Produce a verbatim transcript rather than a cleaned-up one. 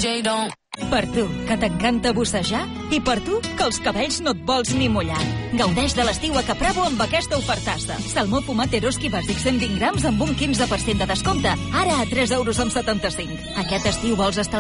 Per tu, que t'encanta bussejar, i per tu, que els cabells no et vols ni mullar. Gaudeix de l'estiu a Capravo amb aquesta ofertassa. Salmó fumat Eroski bàsic cent vint grams amb un quinze per cent de descompte. Ara a tres euros amb setanta-cinc. Aquest estiu vols estar